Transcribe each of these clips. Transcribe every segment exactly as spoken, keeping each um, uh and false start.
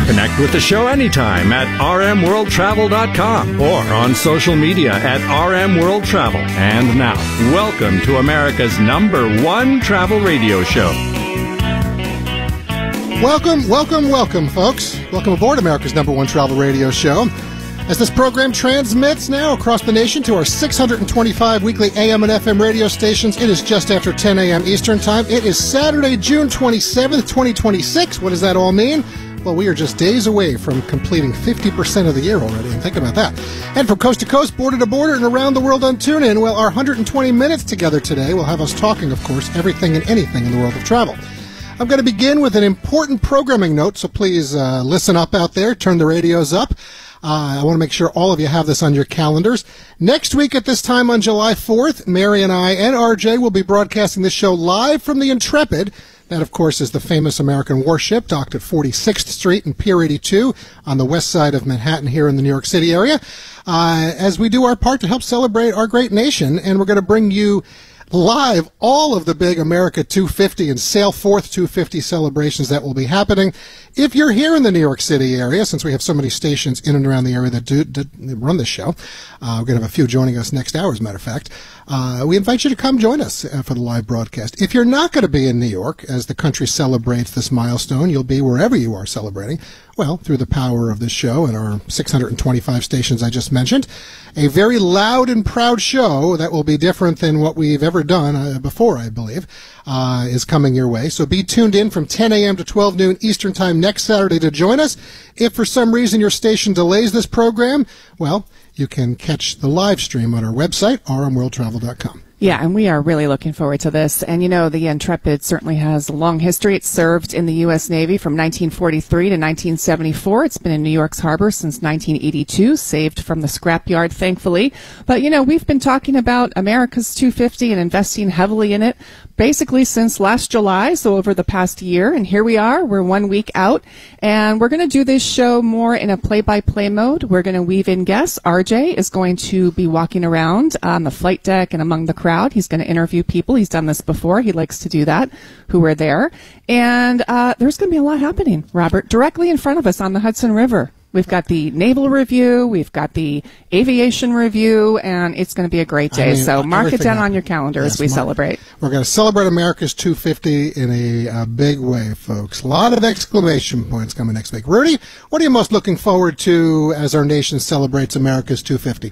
Connect with the show anytime at r m world travel dot com or on social media at R M World Travel. And now, welcome to America's number one travel radio show. Welcome, welcome, welcome, folks. Welcome aboard America's number one travel radio show. As this program transmits now across the nation to our six hundred twenty-five weekly A M and F M radio stations, it is just after ten a.m. Eastern Time. It is Saturday, June twenty-seventh, twenty twenty-six. What does that all mean? Well, we are just days away from completing fifty percent of the year already, and think about that. And from coast to coast, border to border, and around the world on TuneIn, well, our one hundred twenty minutes together today will have us talking, of course, everything and anything in the world of travel. I'm going to begin with an important programming note, so please uh, listen up out there, turn the radios up. Uh, I want to make sure all of you have this on your calendars. Next week at this time on July fourth, Mary and I and R J will be broadcasting this show live from the Intrepid. That, of course, is the famous American warship docked at forty-sixth Street and Pier eighty-two on the west side of Manhattan here in the New York City area, uh, as we do our part to help celebrate our great nation. And we're going to bring you live all of the big America two fifty and Sail Forth two fifty celebrations that will be happening. If you're here in the New York City area, since we have so many stations in and around the area that do, do run this show, uh, we're going to have a few joining us next hour, as a matter of fact. Uh, we invite you to come join us uh, for the live broadcast. If you're not going to be in New York as the country celebrates this milestone, you'll be wherever you are celebrating. Well, through the power of this show and our six hundred twenty-five stations I just mentioned. A very loud and proud show that will be different than what we've ever done uh, before, I believe, uh, is coming your way. So be tuned in from ten a.m. to twelve noon Eastern Time next Saturday to join us. If for some reason your station delays this program, well, you can catch the live stream on our website, r m world travel dot com. Yeah, and we are really looking forward to this. And, you know, the Intrepid certainly has a long history. It served in the U S. Navy from nineteen forty-three to nineteen seventy-four. It's been in New York's harbor since nineteen eighty-two, saved from the scrapyard, thankfully. But, you know, we've been talking about America's two fifty and investing heavily in it basically since last July, so over the past year. And here we are. We're one week out. And we're going to do this show more in a play-by-play mode. We're going to weave in guests. R J is going to be walking around on the flight deck and among the crowd. He's going to interview people. He's done this before. He likes to do that, who were there. And uh, there's going to be a lot happening, Robert, directly in front of us on the Hudson River. We've got the naval review, we've got the aviation review, and it's going to be a great day. I mean, so mark it down on your calendar yes, as we mark, celebrate. We're going to celebrate America's two fifty in a, a big way, folks. A lot of exclamation points coming next week. Rudy, what are you most looking forward to as our nation celebrates America's two fifty?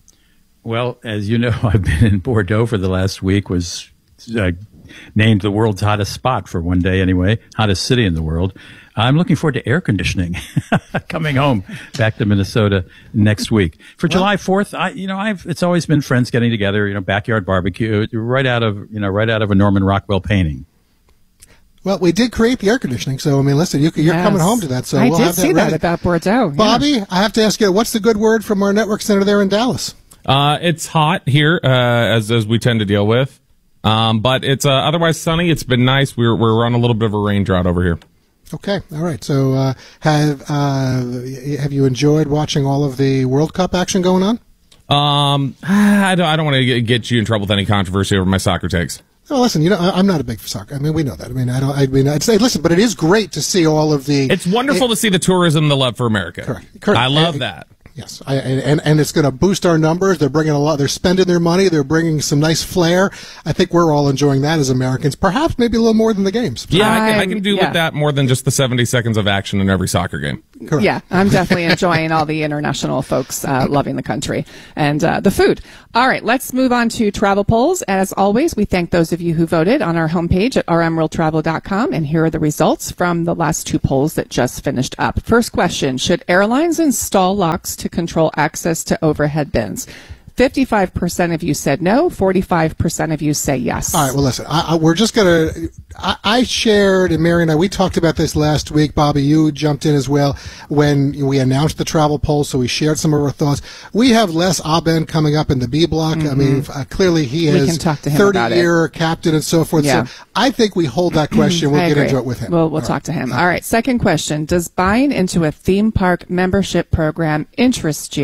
Well, as you know, I've been in Bordeaux for the last week, was uh, named the world's hottest spot for one day anyway, hottest city in the world. I'm looking forward to air conditioning coming home back to Minnesota next week. For well, July fourth, I, you know, I've, it's always been friends getting together, you know, backyard barbecue, right out of, you know, right out of a Norman Rockwell painting. Well, we did create the air conditioning, so, I mean, listen, you, you're yes. coming home to that, so I we'll did have that see ready. that about Bordeaux. Yeah. Bobby, I have to ask you, what's the good word from our network center there in Dallas? Uh, it's hot here, uh, as, as we tend to deal with. Um, but it's, uh, otherwise sunny. It's been nice. We're, we're on a little bit of a rain drought over here. Okay. All right. So, uh, have, uh, have you enjoyed watching all of the World Cup action going on? Um, I don't, I don't want to get you in trouble with any controversy over my soccer takes. Oh, listen, you know, I'm not a big soccer. I mean, we know that. I mean, I don't, I mean, I'd say, listen, but it is great to see all of the. It's wonderful it, to see the tourism, the love for America. Correct. Correct. I love and, that. Yes, I, and and it's going to boost our numbers. They're bringing a lot. They're spending their money. They're bringing some nice flair. I think we're all enjoying that as Americans. Perhaps maybe a little more than the games. Yeah, I can, I can do yeah. with that more than just the seventy seconds of action in every soccer game. Correct. Yeah, I'm definitely enjoying all the international folks uh, loving the country and uh, the food. All right, let's move on to travel polls. As always, we thank those of you who voted on our homepage at r m world travel dot com, and here are the results from the last two polls that just finished up. First question, should airlines install locks to control access to overhead bins? fifty-five percent of you said no, forty-five percent of you say yes. All right, well, listen, I, I, we're just going to, I shared, and Mary and I, we talked about this last week. Bobby, you jumped in as well when we announced the travel poll, so we shared some of our thoughts. We have Les Aben coming up in the B block. Mm-hmm. I mean, uh, clearly he is thirty-year captain and so forth. Yeah. So I think we hold that question. We'll I get agree. into it with him. We'll, we'll All talk right. to him. All right, second question. Does buying into a theme park membership program interest you?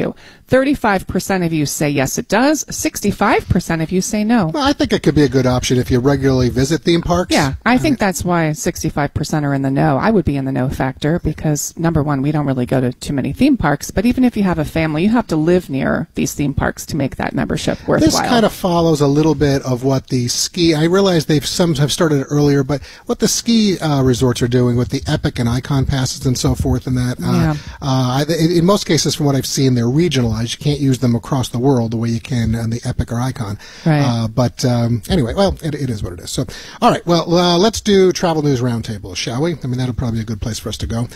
thirty-five percent of you say yes, it does. sixty-five percent of you say no. Well, I think it could be a good option if you regularly visit theme parks. Yeah, I think that's why sixty-five percent are in the no. I would be in the no factor because, number one, we don't really go to too many theme parks. But even if you have a family, you have to live near these theme parks to make that membership worthwhile. This kind of follows a little bit of what the ski, I realize they've some have started it earlier, but what the ski uh, resorts are doing with the Epic and Icon passes and so forth and that. Uh, Yeah. uh, in most cases, from what I've seen, they're regionalized. You can't use them across the world the way you can on the Epic or Icon. Right. Uh, but um, anyway, well, it, it is what it is. So, all right, well, uh, let's do Travel News Roundtable, shall we? I mean, that'll probably be a good place for us to go.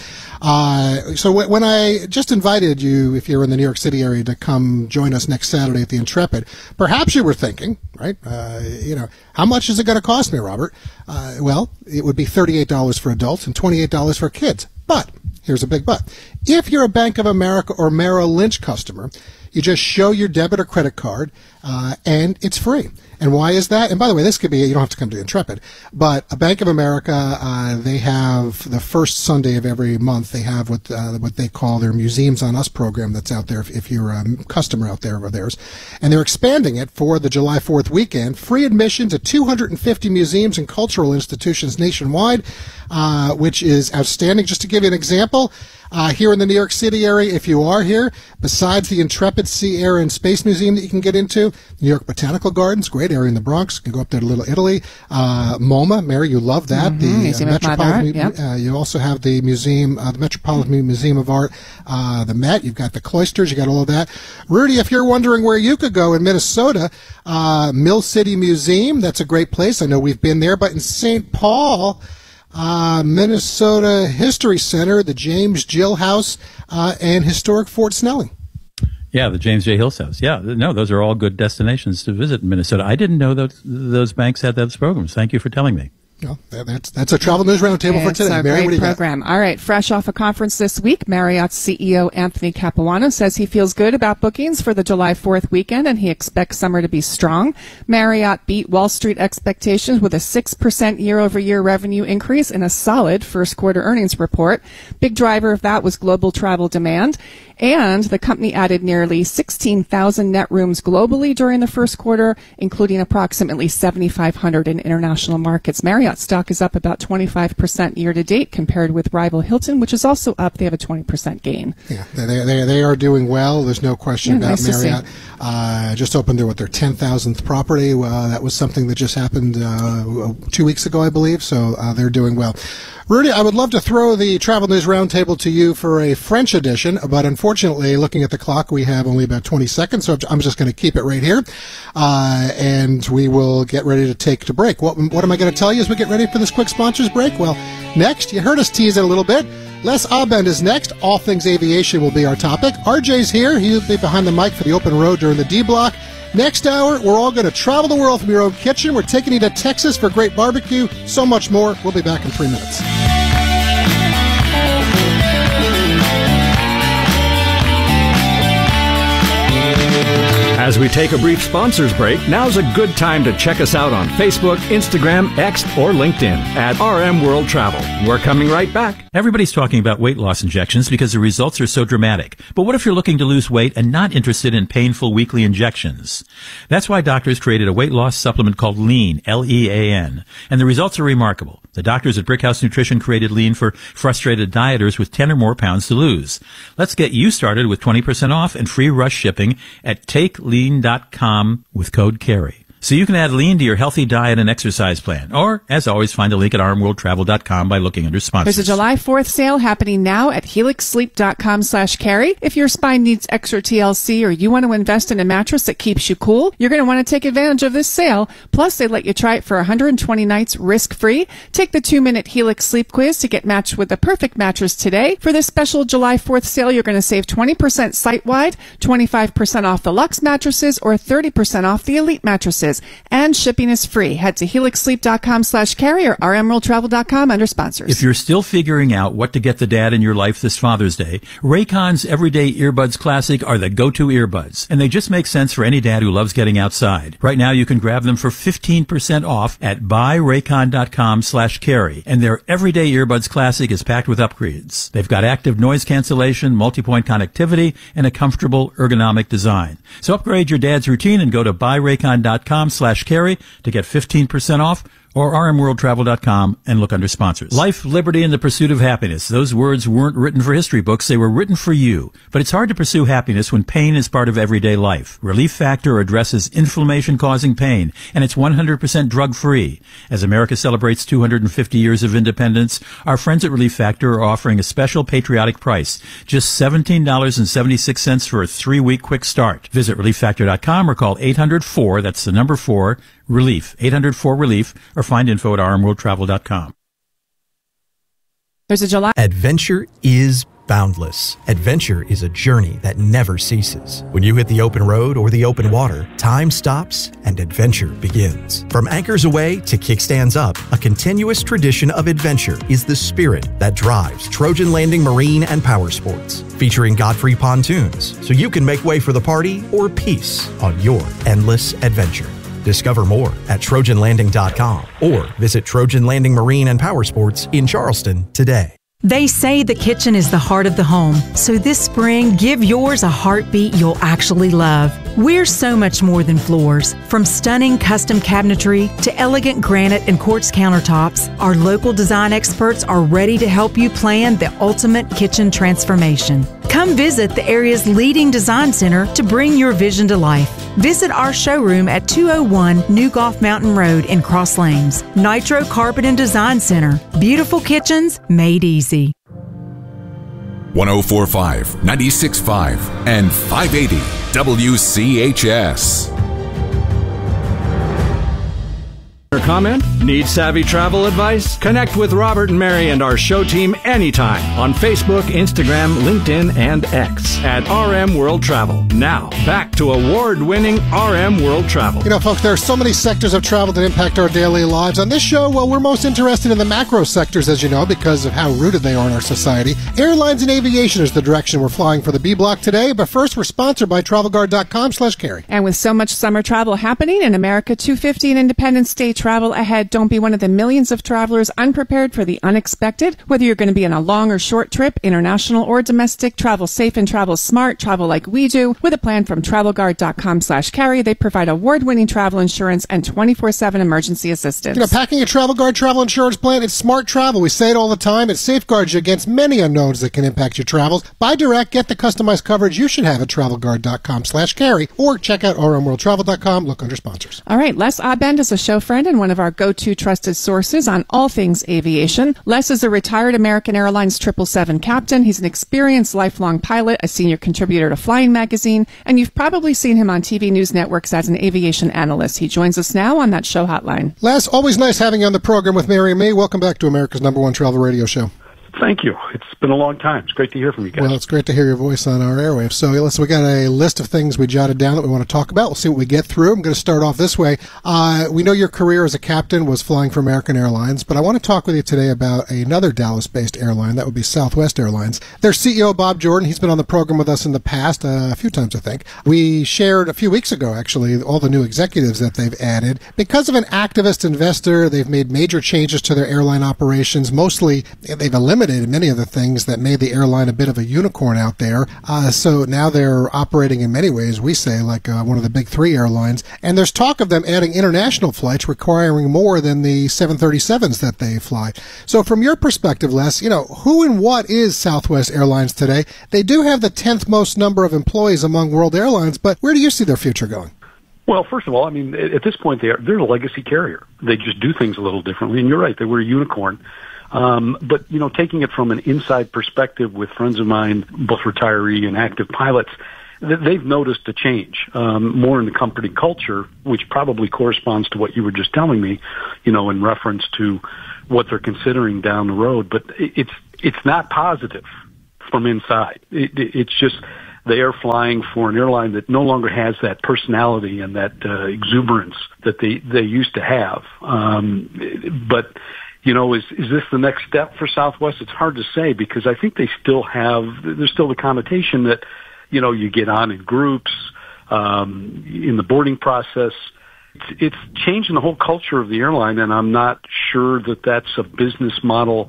Uh, so w- when I just invited you, if you're in the New York City area, to come join us next Saturday at the Intrepid, perhaps you were thinking, right, uh, you know, how much is it going to cost me, Robert? Uh, well, it would be thirty-eight dollars for adults and twenty-eight dollars for kids. But here's a big but. If you're a Bank of America or Merrill Lynch customer, you just show your debit or credit card, uh, and it's free. And why is that? And by the way, this could be, you don't have to come to the Intrepid, but a Bank of America, uh, they have the first Sunday of every month, they have what uh, what they call their Museums on Us program that's out there if, if you're a customer out there of theirs. And they're expanding it for the July fourth weekend. Free admission to two hundred fifty museums and cultural institutions nationwide, uh, which is outstanding. Just to give you an example, Uh, here in the New York City area, if you are here, besides the Intrepid Sea, Air, and Space Museum that you can get into, New York Botanical Gardens, great area in the Bronx. You can go up there to Little Italy. Uh, MoMA, Mary, you love that. Mm-hmm. The Museum uh, of Modern Metropolitan. Art, yep. uh, you also have the museum, uh, the Metropolitan Museum of Art, uh, the Met. You've got the cloisters. You got all of that. Rudy, if you're wondering where you could go in Minnesota, uh, Mill City Museum. That's a great place. I know we've been there, but in Saint Paul. Uh, Minnesota History Center, the James Gill House, uh, and historic Fort Snelling. Yeah, the James J. Hills House. Yeah, no, those are all good destinations to visit in Minnesota. I didn't know that those banks had those programs. Thank you for telling me. Well, that's that's a Travel News Roundtable for today. It's a Mary, great what do you got? program. All right, fresh off a conference this week, Marriott's C E O Anthony Capuano says he feels good about bookings for the July fourth weekend, and he expects summer to be strong. Marriott beat Wall Street expectations with a six percent year-over-year revenue increase and a solid first-quarter earnings report. Big driver of that was global travel demand, and the company added nearly sixteen thousand net rooms globally during the first quarter, including approximately seventy-five hundred in international markets. Marriott stock is up about twenty-five percent year-to-date compared with rival Hilton, which is also up. They have a twenty percent gain. Yeah, they, they, they are doing well. There's no question Yeah, about nice to see. Marriott. Uh, just opened their, what, their ten thousandth property. Uh, that was something that just happened uh, two weeks ago, I believe, so uh, they're doing well. Rudy, I would love to throw the Travel News Roundtable to you for a French edition, but unfortunately, looking at the clock, we have only about twenty seconds, so I'm just going to keep it right here, uh, and we will get ready to take to break. What, what am I going to tell you as we get ready for this quick sponsors break? Well, next, you heard us tease it a little bit. Les Abend is next. All things aviation will be our topic. R J's here. He'll be behind the mic for the open road during the D block. Next hour, we're all going to travel the world from your own kitchen. We're taking you to Texas for great barbecue. So much more. We'll be back in three minutes. As we take a brief sponsors break, now's a good time to check us out on Facebook, Instagram, X, or LinkedIn at R M World Travel. We're coming right back. Everybody's talking about weight loss injections because the results are so dramatic. But what if you're looking to lose weight and not interested in painful weekly injections? That's why doctors created a weight loss supplement called Lean, L E A N. And the results are remarkable. The doctors at Brickhouse Nutrition created Lean for frustrated dieters with ten or more pounds to lose. Let's get you started with twenty percent off and free rush shipping at take lean dot com with code CARRY. So you can add Lean to your healthy diet and exercise plan. Or, as always, find a link at r m world travel dot com by looking under sponsors. There's a July fourth sale happening now at helix sleep dot com slash carry. If your spine needs extra T L C or you want to invest in a mattress that keeps you cool, you're going to want to take advantage of this sale. Plus, they let you try it for one hundred twenty nights risk-free. Take the two-minute Helix Sleep Quiz to get matched with the perfect mattress today. For this special July fourth sale, you're going to save twenty percent site-wide, twenty-five percent off the Luxe mattresses, or thirty percent off the Elite mattresses. services. And shipping is free. Head to helix sleep dot com slash carry or r m world travel dot com under sponsors. If you're still figuring out what to get the dad in your life this Father's Day, Raycon's Everyday Earbuds Classic are the go-to earbuds. And they just make sense for any dad who loves getting outside. Right now, you can grab them for fifteen percent off at buy raycon dot com slash carry. And their Everyday Earbuds Classic is packed with upgrades. They've got active noise cancellation, multi-point connectivity, and a comfortable ergonomic design. So upgrade your dad's routine and go to buy raycon dot com slash carry to get fifteen percent off, or r m world travel dot com and look under sponsors. Life, liberty, and the pursuit of happiness. Those words weren't written for history books. They were written for you. But it's hard to pursue happiness when pain is part of everyday life. Relief Factor addresses inflammation-causing pain, and it's one hundred percent drug-free. As America celebrates two hundred fifty years of independence, our friends at Relief Factor are offering a special patriotic price, just seventeen dollars and seventy-six cents for a three-week quick start. Visit relief factor dot com or call eight hundred four, that's the number four, relief, eight hundred four relief, or find info at r m world travel dot com. There's a July. Adventure is boundless. Adventure is a journey that never ceases. When you hit the open road or the open water, time stops and adventure begins. From anchors away to kickstands up, a continuous tradition of adventure is the spirit that drives Trojan Landing Marine and Power Sports. Featuring Godfrey pontoons, so you can make way for the party or peace on your endless adventure. Discover more at trojan landing dot com or visit Trojan Landing Marine and Power Sports in Charleston today. They say the kitchen is the heart of the home, so this spring, give yours a heartbeat you'll actually love. We're so much more than floors. From stunning custom cabinetry to elegant granite and quartz countertops, our local design experts are ready to help you plan the ultimate kitchen transformation. Come visit the area's leading design center to bring your vision to life. Visit our showroom at two oh one New Golf Mountain Road in Cross Lanes. Nitro Carpet and Design Center. Beautiful kitchens made easy. one oh four point five, ninety-six point five, and five eighty W C H S. Comment? Need savvy travel advice? Connect with Robert and Mary and our show team anytime on Facebook, Instagram, LinkedIn, and X at R M World Travel. Now, back to award-winning R M World Travel. You know, folks, there are so many sectors of travel that impact our daily lives. On this show, well, we're most interested in the macro sectors, as you know, because of how rooted they are in our society. Airlines and aviation is the direction we're flying for the B Block today. But first, we're sponsored by travel guard dot com slash carry. And with so much summer travel happening in America, two fifty and Independence Day travel ahead. Don't be one of the millions of travelers unprepared for the unexpected. Whether you're going to be on a long or short trip, international or domestic, travel safe and travel smart. Travel like we do. With a plan from travel guard dot com slash carry, they provide award-winning travel insurance and twenty-four seven emergency assistance. You know, packing a Travel Guard travel insurance plan, it's smart travel. We say it all the time. It safeguards you against many unknowns that can impact your travels. Buy direct, get the customized coverage you should have at travel guard dot com slash carry, or check out r m world travel dot com. Look under sponsors. All right, Les Abend is a show friend and one of our go-to trusted sources on all things aviation. Les is a retired American Airlines triple seven captain. He's an experienced lifelong pilot, a senior contributor to Flying Magazine, and you've probably seen him on T V news networks as an aviation analyst. He joins us now on that show hotline. Les, always nice having you on the program with Mary and me. Welcome back to America's number one travel radio show. Thank you. It's been a long time. It's great to hear from you guys. Well, it's great to hear your voice on our airwaves. So, listen, we got a list of things we jotted down that we want to talk about. We'll see what we get through. I'm going to start off this way. Uh, we know your career as a captain was flying for American Airlines, but I want to talk with you today about another Dallas-based airline. That would be Southwest Airlines. Their C E O, Bob Jordan, he's been on the program with us in the past, uh, a few times, I think. We shared a few weeks ago, actually, all the new executives that they've added. Because of an activist investor, they've made major changes to their airline operations. Mostly, they've eliminated many of the things that made the airline a bit of a unicorn out there. Uh, so now they're operating in many ways, we say, like uh, one of the big three airlines. And there's talk of them adding international flights requiring more than the seven thirty-sevens that they fly. So from your perspective, Les, you know, who and what is Southwest Airlines today? They do have the tenth most number of employees among world airlines, but where do you see their future going? Well, first of all, I mean, at this point, they're, they're a legacy carrier. They just do things a little differently. And you're right, they were a unicorn. Um, but, you know, taking it from an inside perspective with friends of mine, both retiree and active pilots, th- they've noticed a change, um, more in the company culture, which probably corresponds to what you were just telling me, you know, in reference to what they're considering down the road. But it, it's, it's not positive from inside. It, it, it's just, they are flying for an airline that no longer has that personality and that uh, exuberance that they, they used to have. Um, but, you know, is, is this the next step for Southwest? It's hard to say because I think they still have, there's still the connotation that, you know, you get on in groups, um, in the boarding process. It's, it's changing the whole culture of the airline, and I'm not sure that that's a business model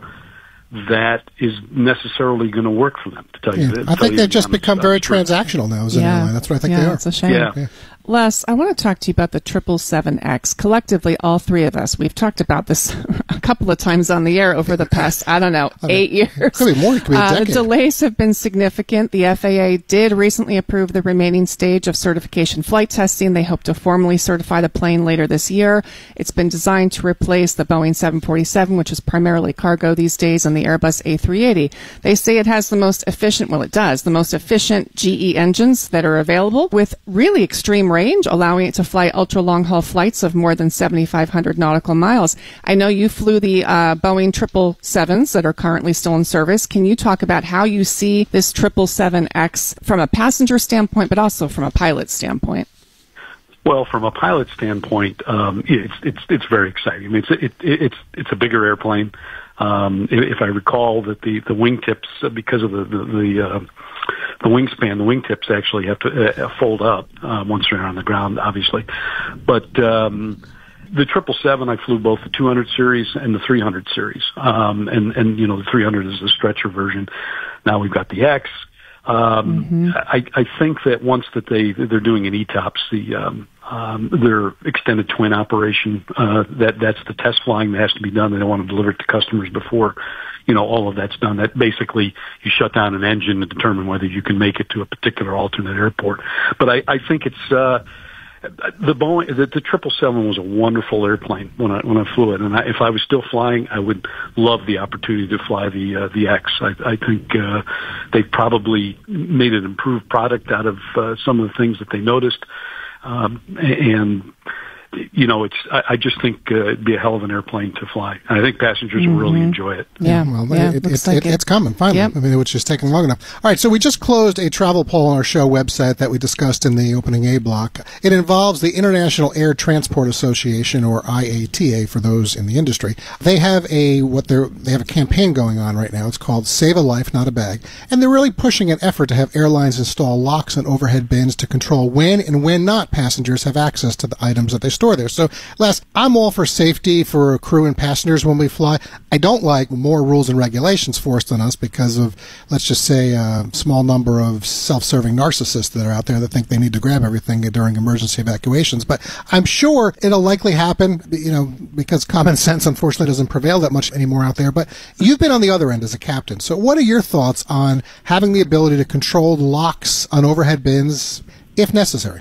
that is necessarily going to work for them, to tell yeah. you. To I tell think you they've the just become very truth. transactional now as an yeah. airline. That's what I think yeah, they are. It's a shame. Yeah. yeah. Les, I want to talk to you about the triple seven X. Collectively, all three of us, we've talked about this a couple of times on the air over the past, I don't know, I mean, eight years. Could be more, could be a uh, decade. The delays have been significant. The F A A did recently approve the remaining stage of certification flight testing. They hope to formally certify the plane later this year. It's been designed to replace the Boeing seven forty-seven, which is primarily cargo these days, and the Airbus A three eighty. They say it has the most efficient, well, it does, the most efficient G E engines that are available with really extreme range, allowing it to fly ultra-long-haul flights of more than seventy-five hundred nautical miles. I know you flew the uh, Boeing triple sevens that are currently still in service. Can you talk about how you see this triple seven X from a passenger standpoint, but also from a pilot standpoint? Well, from a pilot standpoint, um, it's it's it's very exciting. I mean, it's it, it's it's a bigger airplane. Um, if I recall that the the wingtips, because of the the, the uh, the wingspan, the wingtips actually have to uh, fold up uh, once they're on the ground, obviously. But um, the triple seven, I flew both the two hundred series and the three hundred series, um, and and you know the three hundred is the stretcher version. Now we've got the X. Um, mm-hmm. I, I think that once that they they're doing an E TOPS, the um, um, their extended twin operation, uh, that that's the test flying that has to be done. They don't want to deliver it to customers before, you know, all of that's done. That basically you shut down an engine to determine whether you can make it to a particular alternate airport. But I, I think it's uh, the Boeing, the, the triple seven was a wonderful airplane when I when I flew it, and I, if I was still flying, I would love the opportunity to fly the uh, the X. I, I think uh, they probably made an improved product out of uh, some of the things that they noticed, um, and you know, it's. I, I just think uh, it'd be a hell of an airplane to fly. I think passengers mm-hmm. will really enjoy it. Yeah, well, yeah, it, it, like it, it's coming finally. Yep. I mean, it's just taking long enough. All right, so we just closed a travel poll on our show website that we discussed in the opening A block. It involves the International Air Transport Association, or I A T A, for those in the industry. They have a what they're they have a campaign going on right now. It's called Save a Life, Not a Bag, and they're really pushing an effort to have airlines install locks and overhead bins to control when and when not passengers have access to the items that they store there. So, Les, I'm all for safety for crew and passengers when we fly. I don't like more rules and regulations forced on us because of, let's just say, a small number of self-serving narcissists that are out there that think they need to grab everything during emergency evacuations. But I'm sure it'll likely happen, you know, because common sense, unfortunately, doesn't prevail that much anymore out there. But you've been on the other end as a captain. So what are your thoughts on having the ability to control locks on overhead bins if necessary?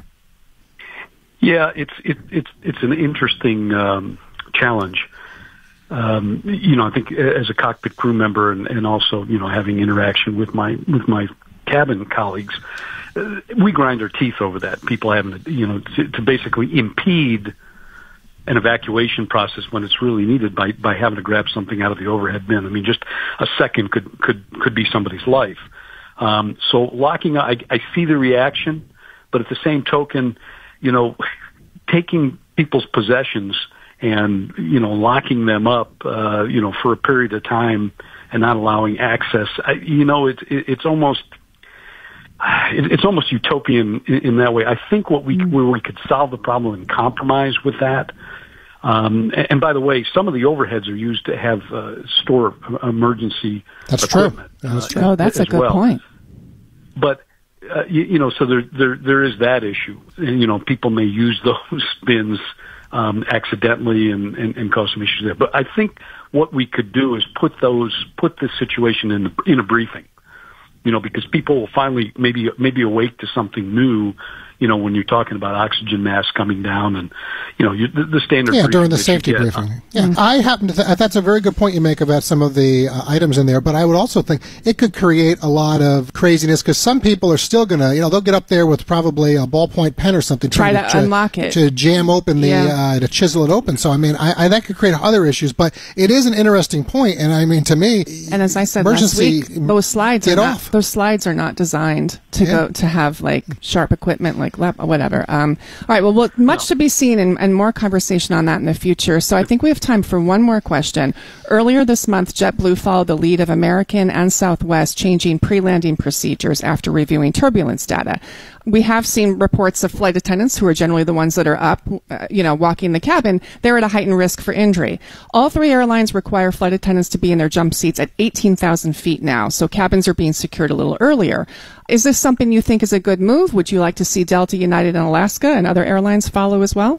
Yeah, it's it, it's it's an interesting um, challenge. Um, you know, I think as a cockpit crew member, and, and also you know having interaction with my with my cabin colleagues, uh, we grind our teeth over that. People having to you know to, to basically impede an evacuation process when it's really needed by by having to grab something out of the overhead bin. I mean, just a second could could could be somebody's life. Um, so locking, I, I see the reaction, but at the same token, you know, taking people's possessions and, you know, locking them up, uh, you know, for a period of time and not allowing access, I, you know, it's, it, it's almost, it, it's almost utopian in, in that way. I think what we, where we could solve the problem and compromise with that. Um, and, and by the way, some of the overheads are used to have, uh, store emergency That's equipment. True. That's uh, true. Oh, that's a good well. point. But, Uh, you, you know, so there, there, there is that issue. And, you know, people may use those bins, um, accidentally and, and, and cause some issues there. But I think what we could do is put those, put this situation in, the, in a briefing, you know, because people will finally maybe, maybe awake to something new, you know, when you're talking about oxygen masks coming down and, you know, you, the, the standard. Yeah, during the briefing that safety you get. briefing. Yeah, mm-hmm. I happen to th- that's a very good point you make about some of the uh, items in there, but I would also think it could create a lot of craziness because some people are still going to, you know, they'll get up there with probably a ballpoint pen or something. Try to, to unlock it. To jam open the, yeah. uh, to chisel it open. So, I mean, I, I, that could create other issues, but it is an interesting point, and I mean, to me, and as I said last week, those slides are not, those slides are not designed to yeah. go to have like sharp equipment like lap, whatever. Um, all right, well, well much no. to be seen and, and more conversation on that in the future. So I think we have time for one more question. Earlier this month, JetBlue followed the lead of American and Southwest, changing pre-landing procedures after reviewing turbulence data. We have seen reports of flight attendants, who are generally the ones that are up, uh, you know, walking the cabin. They're at a heightened risk for injury. All three airlines require flight attendants to be in their jump seats at eighteen thousand feet now, so cabins are being secured a little earlier. Is this something you think is a good move? Would you like to see Delta, United, and Alaska and other airlines follow as well?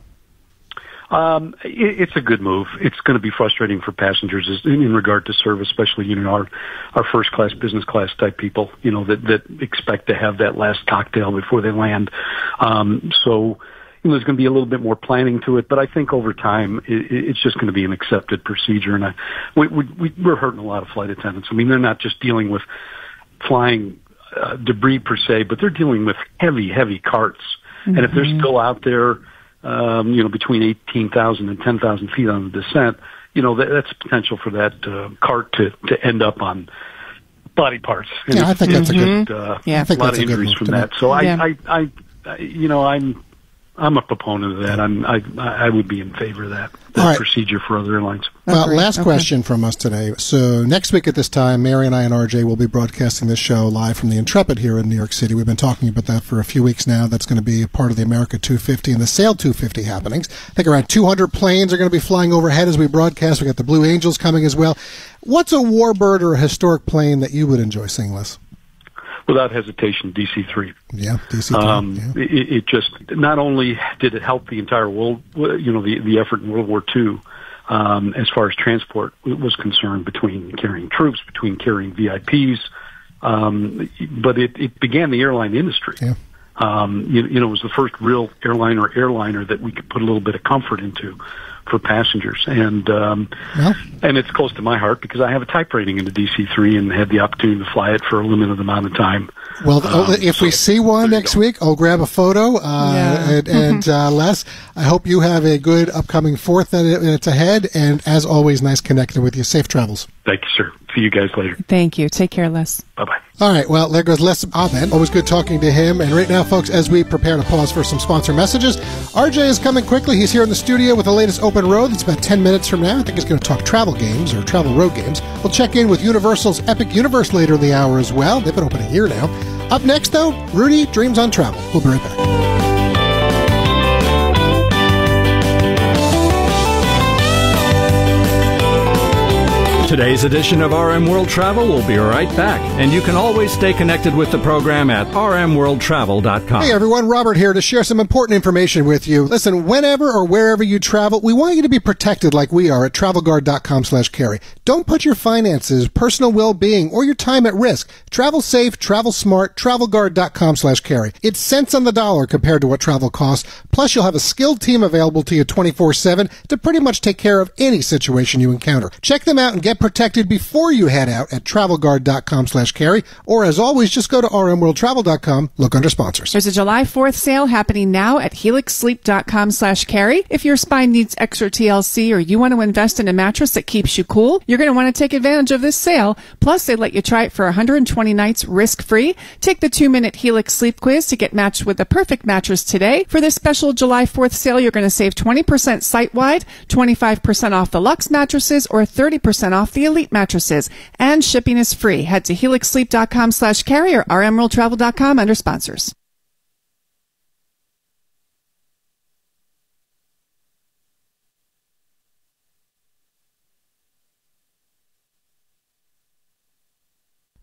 Um, it, it's a good move. It's going to be frustrating for passengers in, in regard to service, especially, you know, our, our first class, business class type people, you know, that, that expect to have that last cocktail before they land. Um, so, you know, there's going to be a little bit more planning to it, but I think over time it, it's just going to be an accepted procedure. And I, we, we, we're hurting a lot of flight attendants. I mean, they're not just dealing with flying uh, debris per se, but they're dealing with heavy, heavy carts. Mm-hmm. And if they're still out there, Um, you know, between eighteen thousand and ten thousand feet on the descent, you know, that, that's potential for that uh, cart to, to end up on body parts. And yeah, I think that's mm-hmm. a good, uh, yeah, I think a lot that's of a good injuries move from to that. me. So yeah. I, I, I, you know, I'm, I'm a proponent of that. I'm, I, I would be in favor of that, that right. procedure for other airlines. Well, okay. last okay. question from us today. So next week at this time, Mary and I and R J will be broadcasting this show live from the Intrepid here in New York City. We've been talking about that for a few weeks now. That's going to be a part of the America two fifty and the Sail two fifty happenings. I think around two hundred planes are going to be flying overhead as we broadcast. We got the Blue Angels coming as well. What's a warbird or a historic plane that you would enjoy seeing, Les? Without hesitation, D C three. Yeah, D C three. Um, yeah. it, it just, not only did it help the entire world, you know, the, the effort in World War Two, um, as far as transport was concerned, between carrying troops, between carrying V I Ps, um, but it, it began the airline industry. Yeah. Um, you, you know, it was the first real airliner airliner that we could put a little bit of comfort into for passengers. And um, well, and it's close to my heart because I have a type rating in the D C three and had the opportunity to fly it for a limited amount of time. Well, um, if so we see one next week, I'll grab a photo. Uh, yeah. And, and uh, Les, I hope you have a good upcoming fourth that's ahead. And as always, nice connecting with you. Safe travels. Thank you, sir. See you guys later. Thank you. Take care, Les. Bye-bye. All right, well, there goes Les Abed. Always good talking to him. And right now, folks, as we prepare to pause for some sponsor messages, R J is coming quickly. He's here in the studio with the latest Open Road. It's about ten minutes from now. I think he's going to talk travel games or travel road games. We'll check in with Universal's Epic Universe later in the hour as well. They've been open a year now. Up next, though, Rudy Dreams on Travel. We'll be right back. Today's edition of R M World Travel will be right back, and you can always stay connected with the program at r m world travel dot com. Hey everyone, Robert here to share some important information with you. Listen, whenever or wherever you travel, we want you to be protected like we are at travel guard dot com slash carry. Don't put your finances, personal well-being, or your time at risk. Travel safe, travel smart, travel guard dot com slash carry. It's cents on the dollar compared to what travel costs. Plus, you'll have a skilled team available to you twenty-four seven to pretty much take care of any situation you encounter. Check them out and get protected before you head out at travel guard dot com slash carry, or as always, just go to r m world travel dot com, look under sponsors. There's a July fourth sale happening now at helix sleep dot com slash carry. If your spine needs extra T L C or you want to invest in a mattress that keeps you cool, you're going to want to take advantage of this sale. Plus, they let you try it for one hundred twenty nights risk-free. Take the two-minute Helix Sleep Quiz to get matched with the perfect mattress today. For this special July fourth sale, you're going to save twenty percent site-wide, twenty-five percent off the Luxe mattresses, or thirty percent off the Elite mattresses. And shipping is free. Head to helix sleep dot com slash carry or r m world travel dot com under sponsors.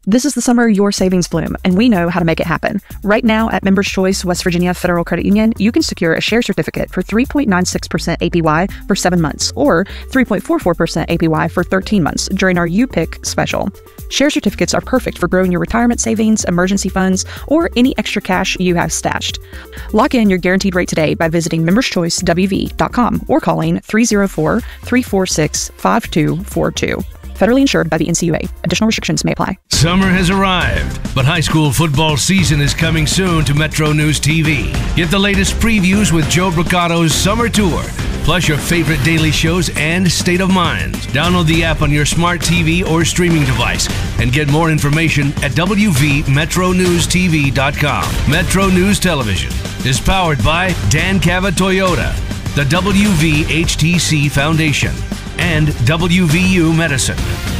This is the summer your savings bloom, and we know how to make it happen. Right now at Members Choice West Virginia Federal Credit Union, you can secure a share certificate for three point nine six percent A P Y for seven months or three point four four percent A P Y for thirteen months during our U Pick special. Share certificates are perfect for growing your retirement savings, emergency funds, or any extra cash you have stashed. Lock in your guaranteed rate today by visiting members choice w v dot com or calling three oh four, three four six, five two four two. Federally insured by the N C U A. Additional restrictions may apply. Summer has arrived, but high school football season is coming soon to Metro News T V. Get the latest previews with Joe Bricato's Summer Tour, plus your favorite daily shows and State of Mind. Download the app on your smart T V or streaming device and get more information at w v metro news t v dot com. Metro News Television is powered by Dan Cava Toyota, the W V H T C Foundation, and W V U Medicine.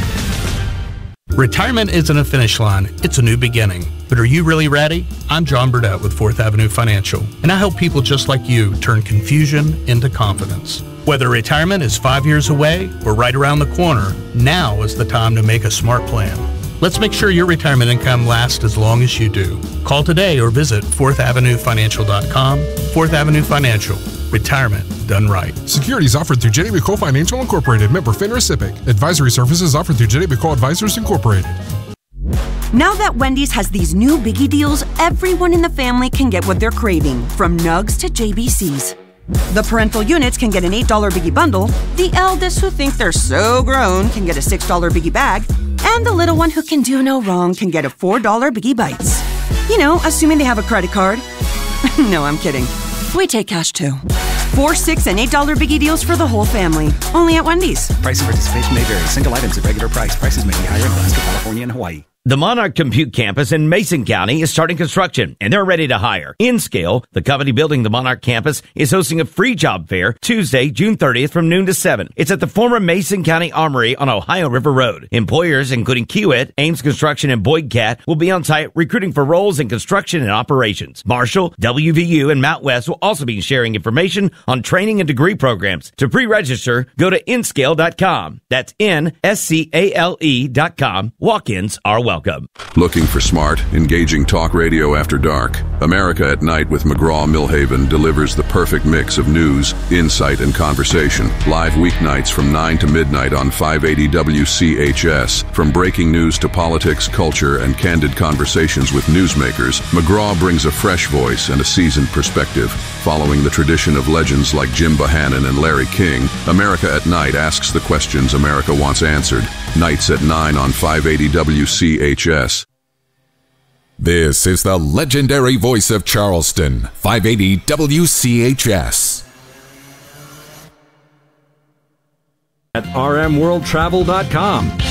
Retirement isn't a finish line, it's a new beginning. But are you really ready? I'm John Burdett with Fourth Avenue Financial, and I help people just like you turn confusion into confidence. Whether retirement is five years away or right around the corner, now is the time to make a smart plan. Let's make sure your retirement income lasts as long as you do. Call today or visit fourth avenue financial dot com. Fourth Avenue Financial. Retirement done right. Securities offered through J W Co Financial Incorporated. Member FINRA SIPC. Advisory services offered through J W Co Advisors Incorporated. Now that Wendy's has these new biggie deals, everyone in the family can get what they're craving, from nugs to J B Cs. The parental units can get an eight dollar biggie bundle, the eldest who think they're so grown can get a six dollar biggie bag, and the little one who can do no wrong can get a four dollar biggie bites. You know, assuming they have a credit card. No, I'm kidding. We take cash too. Four, six, and eight dollar biggie deals for the whole family. Only at Wendy's. Price and participation may vary. Single items at regular price. Prices may be higher in Alaska, California, and Hawaii. The Monarch Compute campus in Mason County is starting construction, and they're ready to hire. InScale, the company building the Monarch campus, is hosting a free job fair Tuesday, June thirtieth from noon to seven. It's at the former Mason County Armory on Ohio River Road. Employers, including Kiewit, Ames Construction, and Boyd Cat, will be on site recruiting for roles in construction and operations. Marshall, W V U, and Mount West will also be sharing information on training and degree programs. To pre-register, go to inscale dot com. That's N S C A L E dot com. Walk-ins are welcome. Welcome. Looking for smart, engaging talk radio after dark? America at Night with McGraw-Milhaven delivers the perfect mix of news, insight, and conversation. Live weeknights from nine to midnight on five eighty W C H S. From breaking news to politics, culture, and candid conversations with newsmakers, McGraw brings a fresh voice and a seasoned perspective. Following the tradition of legends like Jim Bohannon and Larry King, America at Night asks the questions America wants answered. Nights at nine on five eighty W C H S. This is the legendary voice of Charleston, five eighty W C H S. At r m world travel dot com.